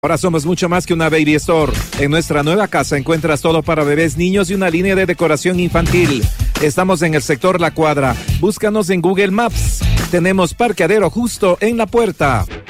Ahora somos mucho más que una baby store. En nuestra nueva casa encuentras todo para bebés, niños y una línea de decoración infantil. Estamos en el sector La Cuadra. Búscanos en Google Maps. Tenemos parqueadero justo en la puerta.